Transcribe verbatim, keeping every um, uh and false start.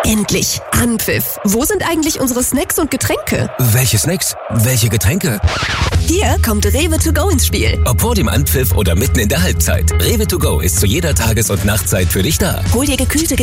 Endlich! Anpfiff! Wo sind eigentlich unsere Snacks und Getränke? Welche Snacks? Welche Getränke? Hier kommt Rewe to go ins Spiel. Ob vor dem Anpfiff oder mitten in der Halbzeit. Rewe to go ist zu jeder Tages- und Nachtzeit für dich da. Hol dir gekühlte